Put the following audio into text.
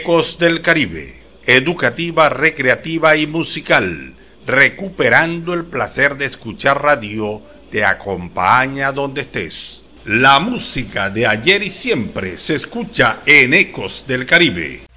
Ecos del Caribe, educativa, recreativa y musical, recuperando el placer de escuchar radio, te acompaña donde estés. La música de ayer y siempre se escucha en Ecos del Caribe.